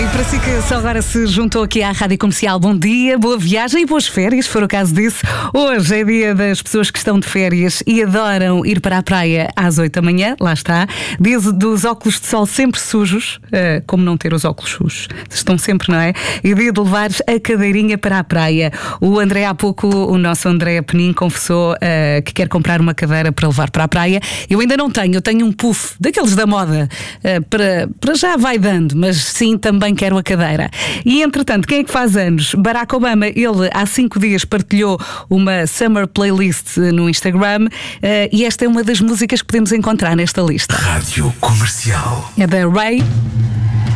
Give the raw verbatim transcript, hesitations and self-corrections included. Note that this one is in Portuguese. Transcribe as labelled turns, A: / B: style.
A: E para si que só agora se juntou aqui à Rádio Comercial, bom dia, boa viagem e boas férias, se for o caso disso. Hoje é dia das pessoas que estão de férias e adoram ir para a praia às oito da manhã, lá está. Dia dos óculos de sol sempre sujos, uh, como não ter os óculos sujos, estão sempre, não é? E dia de levar a cadeirinha para a praia. O André, há pouco, o nosso André Penin confessou uh, que quer comprar uma cadeira para levar para a praia. Eu ainda não tenho, eu tenho um puff daqueles da moda, uh, para, para já vai dando, mas sim, também quero a cadeira. E entretanto, quem é que faz anos? Barack Obama, ele há cinco dias partilhou uma Summer Playlist no Instagram, uh, e esta é uma das músicas que podemos encontrar nesta lista.
B: Rádio Comercial.
A: É da Ray